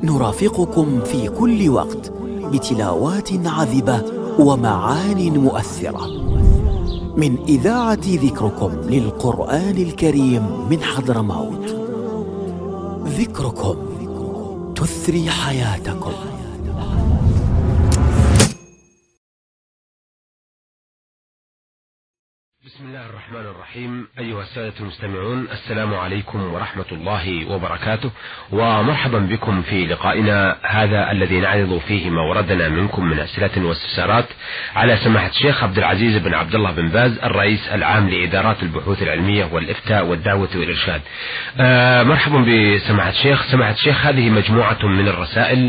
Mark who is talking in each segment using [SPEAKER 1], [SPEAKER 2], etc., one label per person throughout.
[SPEAKER 1] نرافقكم في كل وقت بتلاوات عذبة ومعان مؤثرة من إذاعة ذكركم للقرآن الكريم من حضرموت. ذكركم تثري حياتكم.
[SPEAKER 2] بسم الله الرحمن الرحيم. أيها السادة المستمعون، السلام عليكم ورحمة الله وبركاته، ومرحبا بكم في لقائنا هذا الذي نعرض فيه ما وردنا منكم من أسئلة واستفسارات على سماحة الشيخ عبد العزيز بن عبد الله بن باز، الرئيس العام لإدارات البحوث العلمية والإفتاء والدعوة والإرشاد. مرحبا بسماحة الشيخ. سماحة الشيخ، هذه مجموعة من الرسائل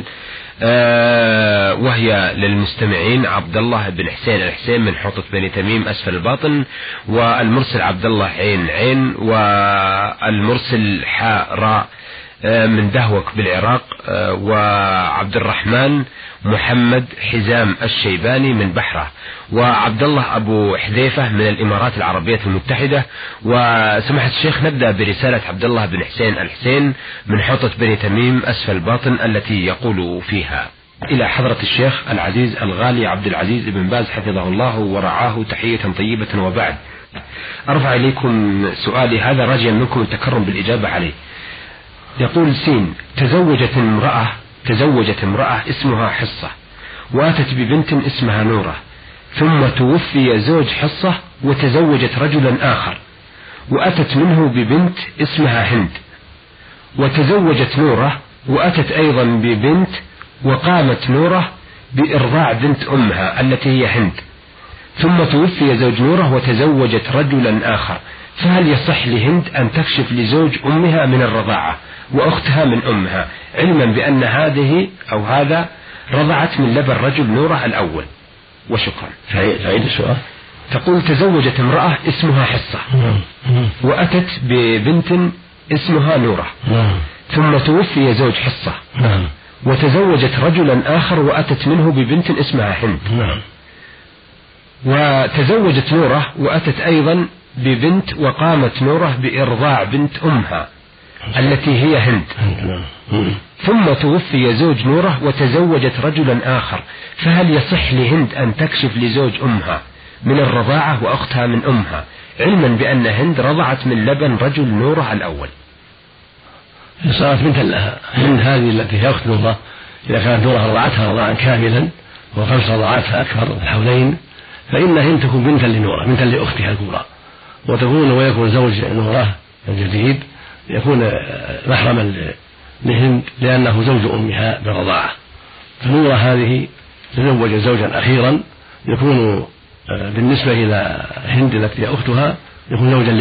[SPEAKER 2] وهي للمستمعين عبد الله بن حسين الحسين من حوطة بني تميم أسفل الباطن، والمرسل عبد الله عين، والمرسل حاء راء من دهوك بالعراق، وعبد الرحمن محمد حزام الشيباني من بحرة، وعبد الله أبو حذيفة من الإمارات العربية المتحدة. وسماحة الشيخ، نبدأ برسالة عبد الله بن حسين الحسين من حوطة بني تميم أسفل الباطن التي يقول فيها: إلى حضرة الشيخ العزيز الغالي عبد العزيز بن باز حفظه الله ورعاه تحية طيبة، وبعد أرفع إليكم سؤالي هذا راجيا منكم التكرم بالإجابة عليه. يقول سين: تزوجت امرأة اسمها حصة، واتت ببنت اسمها نورة، ثم توفي زوج حصة وتزوجت رجلا آخر، وأتت منه ببنت اسمها هند، وتزوجت نورة وأتت أيضا ببنت، وقامت نورة بإرضاع بنت أمها التي هي هند، ثم توفي زوج نورة وتزوجت رجلا آخر، فهل يصح لهند أن تكشف لزوج أمها من الرضاعة وأختها من أمها، علما بأن هذه أو هذا رضعت من لبن رجل نورة الأول؟ وشكرا.
[SPEAKER 3] تعيد السؤال.
[SPEAKER 2] تقول: تزوجت امرأة اسمها حصة، وأتت ببنت اسمها نورة، ثم توفي زوج حصة، وتزوجت رجلا آخر وأتت منه ببنت اسمها هند، وتزوجت نورة وأتت أيضا ببنت، وقامت نورة بإرضاع بنت أمها التي هي هند، ثم توفي زوج نورة وتزوجت رجلا آخر، فهل يصح لهند أن تكشف لزوج أمها من الرضاعة وأختها من أمها، علما بأن هند رضعت من لبن رجل نورة الأول؟
[SPEAKER 3] صارت بنتا لها. هند هذه التي هي أخت نورة، إذا كانت نورة رضعتها رضاعا كاملا وخمس رضعات فأكثر الحولين، فإن هند تكون بنتا لنورة، بنتا لأختها الكبرى، ويكون زوج نورة الجديد يكون محرما لهند لأنه زوج أمها برضاعة. فنورة هذه تزوج زوجا أخيرا يكون بالنسبة إلى هند التي أختها يكون زوجا